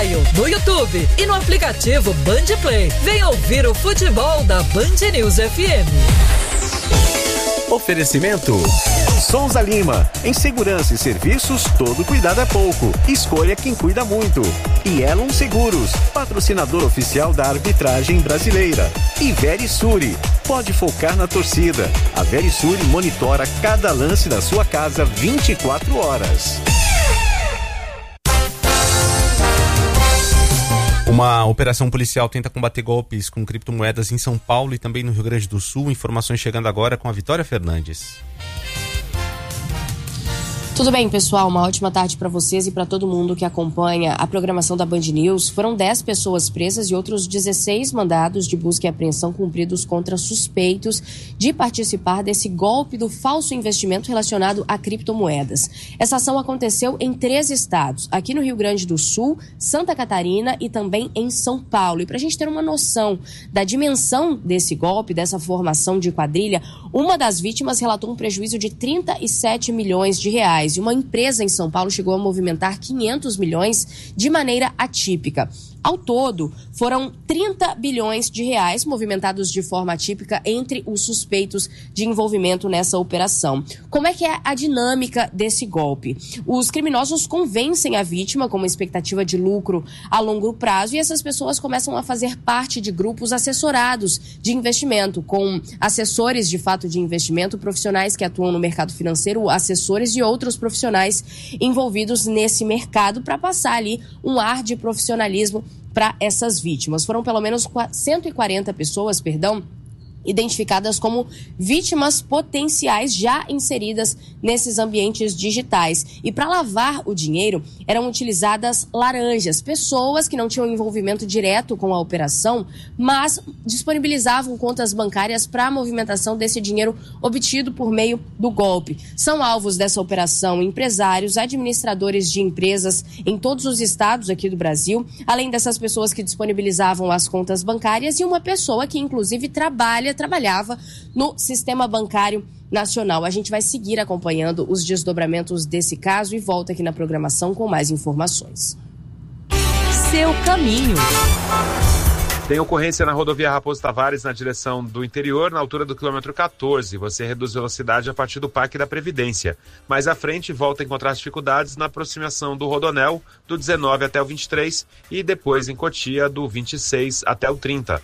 Spotify, no YouTube e no aplicativo Band Play. Venha ouvir o futebol da Band News FM. Oferecimento Souza Lima. Em segurança e serviços, todo cuidado é pouco. Escolha quem cuida muito. E Elon Seguros, patrocinador oficial da arbitragem brasileira. E Verisure, pode focar na torcida. A Verisure monitora cada lance da sua casa 24 horas. Uma operação policial tenta combater golpes com criptomoedas em São Paulo e também no Rio Grande do Sul. Informações chegando agora com a Vitória Fernandes. Tudo bem, pessoal? Uma ótima tarde para vocês e para todo mundo que acompanha a programação da Band News. Foram 10 pessoas presas e outros 16 mandados de busca e apreensão cumpridos contra suspeitos de participar desse golpe do falso investimento relacionado a criptomoedas. Essa ação aconteceu em 3 estados, aqui no Rio Grande do Sul, Santa Catarina e também em São Paulo. E para a gente ter uma noção da dimensão desse golpe, dessa formação de quadrilha, uma das vítimas relatou um prejuízo de 37 milhões de reais. E uma empresa em São Paulo chegou a movimentar 500 milhões de maneira atípica. Ao todo, foram 30 bilhões de reais movimentados de forma atípica entre os suspeitos de envolvimento nessa operação. Como é que é a dinâmica desse golpe? Os criminosos convencem a vítima com uma expectativa de lucro a longo prazo e essas pessoas começam a fazer parte de grupos assessorados de investimento, com assessores de fato de investimento, profissionais que atuam no mercado financeiro, assessores e outros profissionais envolvidos nesse mercado para passar ali um ar de profissionalismo para essas vítimas. Foram pelo menos 140 pessoas, identificadas como vítimas potenciais já inseridas nesses ambientes digitais. E para lavar o dinheiro, eram utilizadas laranjas, pessoas que não tinham envolvimento direto com a operação, mas disponibilizavam contas bancárias para a movimentação desse dinheiro obtido por meio do golpe. São alvos dessa operação empresários, administradores de empresas em todos os estados aqui do Brasil, além dessas pessoas que disponibilizavam as contas bancárias e uma pessoa que inclusive trabalhava no sistema bancário nacional. A gente vai seguir acompanhando os desdobramentos desse caso e volta aqui na programação com mais informações. Seu caminho. Tem ocorrência na rodovia Raposo Tavares, na direção do interior, na altura do quilômetro 14. Você reduz velocidade a partir do Parque da Previdência. Mais à frente, volta a encontrar dificuldades na aproximação do Rodonel, do 19 até o 23, e depois em Cotia, do 26 até o 30.